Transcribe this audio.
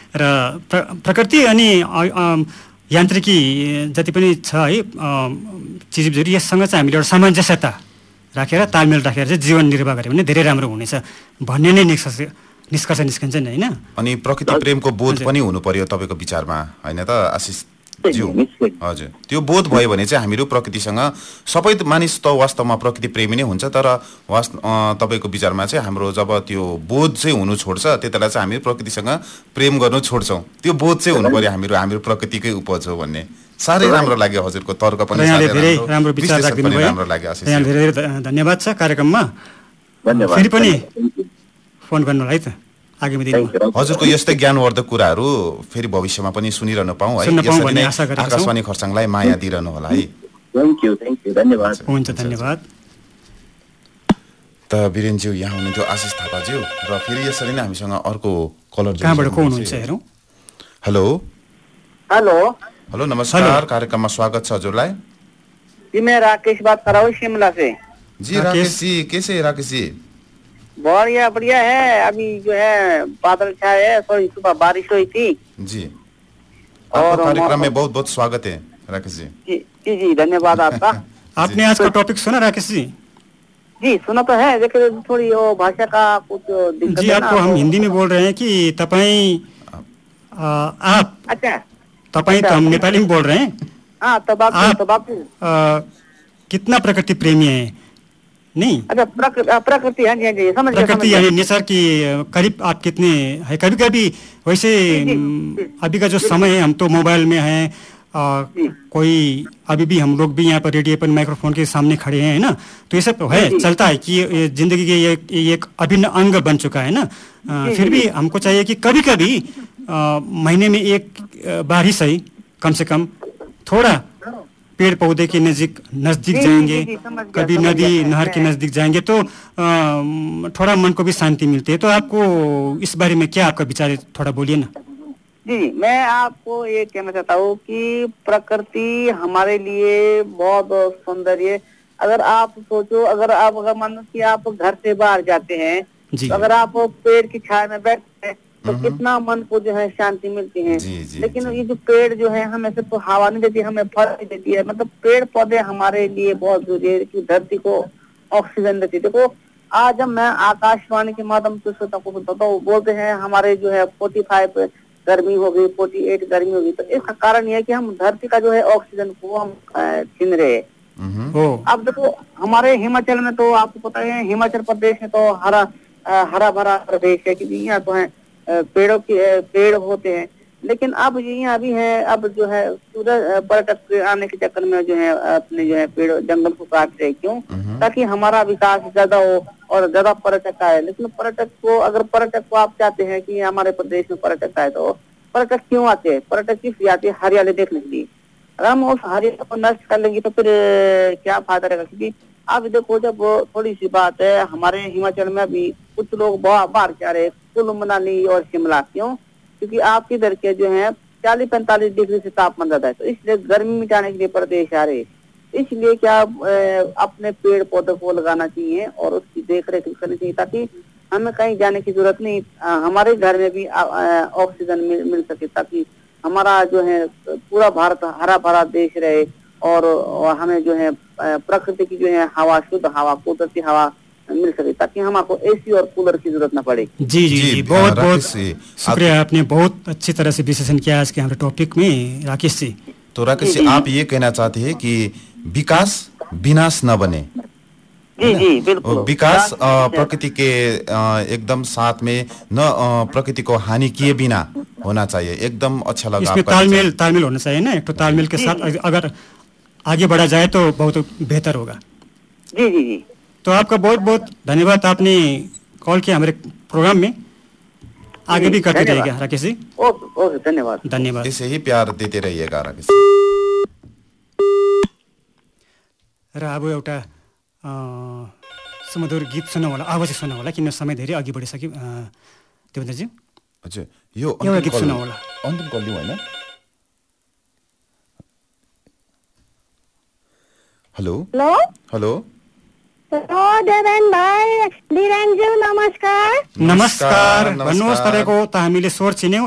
र प्रकृति अनि यान्त्रिकी जति पनि छ है चिजबिजहरू यससँग चाहिँ हामीले एउटा सामञ्जस्यता राखेर तालमेल राखेर चाहिँ जीवन निर्वाह गऱ्यो भने धेरै राम्रो हुनेछ भन्ने नै निष्कर्ष निस्कन्छ नि हैन। अनि प्रकृति प्रेमको बोध पनि हुनु पर्यो तपाईको विचारमा हैन त आशिष ज्यू? हजुर, त्यो बोध भयो भने चाहिँ हामीहरू प्रकृतिसँग सबै मानिस त वास्तवमा प्रकृति प्रेमी नै हुन्छ, तर तपाईको विचारमा चाहिँ हाम्रो जब त्यो बोध चाहिँ हुनु छोड्छ त्यतिबेला चाहिँ हामी प्रकृतिसँग प्रेम गर्नु छोड्छौं। त्यो बोध चाहिँ हुनु पर्यो हामीहरू प्रकृतिकै उपज हो भन्ने। साह्रै राम्रो लाग्यो हजुरको तर्क पनि, धेरै राम्रो विचार राख्दिनु भयो। राम्रो लाग्यो आशिष। यहाँ धेरै धन्यवाद छ कार्यक्रममा। धन्यवाद। फेरि पनि फोन गर्नु है त आगामी दिनमा। हजुरको यस्तै ज्ञानवर्धक कुराहरू फेरि भविष्यमा पनि सुनिरहनु पाऊँ है। यसरी नै आकाशवाणी खरसाङलाई माया दिइरहनु होला है। थ्यांक यू धन्यवाद। हुन्छ, धन्यवाद। त वीरेनज्यू यहाँ हुनुहुन्थ्यो आशिष थापाज्यू र फेरि यसरी नै हामीसँग अर्को कलर कहाँबाट को हुनुहुन्छ हेरौँ। हेलो हेलो हेलो, नमस्कार, कार्यक्रममा स्वागत छ हजुरलाई। जी मैं राकेश बात कर रहा हूँ शिमला से। जी राकेश जी, कैसे राकेश जी? बढ़िया बढ़िया है। अभी जो है बादल छाए है, थोड़ी सुबह बारिश हुई थी जी। और कार्यक्रम में बहुत बहुत स्वागत है राकेश जी। जी जी धन्यवाद आपका। आपने आज का टॉपिक सुना राकेश जी? जी सुना तो है, लेकिन थोड़ी वो भाषा का कुछ दिक्कत जी। आपको हम हिंदी में बोल रहे हैं कि तपाईं आप। अच्छा, तपाईं तो हम नेपाली में बोल रहे हैं। हाँ, तब आप कितना प्रकृति प्रेमी है? नहीं, अच्छा प्रकृति, हाँ जी हाँ जी समझ गया। प्रकृति यानी नेचर की करीब आप कितने है? कभी कभी वैसे अभी का जो समय है हम तो मोबाइल में हैं, कोई अभी भी हम लोग भी यहाँ पर रेडियो पर माइक्रोफोन के सामने खड़े हैं ना, तो ये सब है चलता है कि ये जिंदगी के ये एक अभिन्न अंग बन चुका है ना। फिर भी हमको चाहिए कि कभी कभी महीने में एक बार ही सही कम से कम थोड़ा पेड़ पौधे के नजदीक जाएंगे, कभी नदी नहर के नजदीक जाएंगे तो थोड़ा मन को भी शांति मिलती है। तो आपको इस बारे में क्या आपका विचार है, थोड़ा बोलिए ना। जी, मैं आपको ये कहना चाहता हूँ कि प्रकृति हमारे लिए बहुत सौंदर्य। अगर आप सोचो, अगर मान कि आप घर से बाहर जाते हैं तो अगर आप पेड़ की छाया में बैठते हैं तो कितना मन को जो है शांति मिलती है। लेकिन ये जो पेड़ जो है हमें सिर्फ हवा नहीं देती, हमें फल नहीं देती है। मतलब पेड़ पौधे हमारे लिए बहुत जरूरी है कि धरती को ऑक्सीजन देती है। देखो आज हम मैं आकाशवाणी के माध्यम से श्रोता को सुनता हूँ, बोलते हैं हमारे जो है 45 गर्मी हो गई, 48 गर्मी हो गई। तो इसका कारण यह है कि हम धरती का जो है ऑक्सीजन को हम छीन रहे हैं। अब देखो हमारे हिमाचल में तो आपको पता है, हिमाचल प्रदेश में तो हरा भरा प्रदेश है, क्योंकि यहाँ तो है पेड़ होते हैं। लेकिन अब यहाँ भी है, अब जो है सूरज पर्यटक आने के चक्कर में जो है अपने जो है पेड़ जंगल को काट रहे। क्यों? ताकि हमारा विकास ज्यादा हो और ज्यादा पर्यटक आए। लेकिन अगर पर्यटक को आप चाहते हैं कि हमारे प्रदेश में पर्यटक आए, तो पर्यटक क्यों आते हैं? पर्यटक किस लिए आते हैं? हरियाली देखने के लिए। अगर हम उस हरियाली को नष्ट कर लेंगे तो फिर क्या फायदा रहेगा? क्योंकि आप देखो, जब थोड़ी सी बात है, हमारे हिमाचल में अभी कुछ लोग बाहर जा रहे, कुल्लू मनाली और शिमला। क्यों? क्योंकि आपके इधर के जो है 40-45 डिग्री से तापमान रहता है, तो इसलिए गर्मी मिटाने के लिए प्रदेश आ रहे। इसलिए क्या अपने पेड़ पौधे को लगाना चाहिए और उसकी देख रेख करनी चाहिए, ताकि हमें कहीं जाने की जरूरत नहीं, हमारे घर में भी ऑक्सीजन मिल सके, ताकि हमारा जो है पूरा भारत हरा भरा देश रहे और हमें जो है प्रकृति की जो है हवा, शुद्ध हवा, कुदरती हवा मिल सके, ताकि हमको एसी और कूलर की जरूरत न पड़े। जी जी जी, बहुत बहुत शुक्रिया, आपने बहुत अच्छी तरह से विश्लेषण किया आज के हमारे टॉपिक में राकेश जी। तो राकेश जी, आप ये कहना चाहते हैं कि विकास विनाश न बने। जी जी बिल्कुल, विकास प्रकृति के एकदम साथ में, न प्रकृति को हानि किए बिना होना चाहिए। एकदम अच्छा लगा। इसमें तालमेल होना चाहिए ना, एक तो तालमेल के साथ अगर आगे बढ़ा जाए तो बहुत बेहतर होगा। जी जी जी, तो आपका बहुत बहुत धन्यवाद, आपने कॉल किया हमारे प्रोग्राम में। आगे भी करते रहिएगा राकेश जी। ओके, धन्यवाद धन्यवाद। इसे ही प्यार देते रहिएगा राकेश। र अब एउटा सुमधुर गीत सुनौँ होला, आवाज सुनौँ होला, किन समय धेरै अघि बढिसक्यो देवेन्द्रजी। अच्छा, यो एउटा गीत सुनौँ होला। अन्तिम कल दिउँ हैन? हेलो हेलो हेलो देवेन भाइ, वीरेनज्यू नमस्कार। नमस्कार, भन्नुहोस्, तपाईँको त हामीले स्वर चिन्यौँ।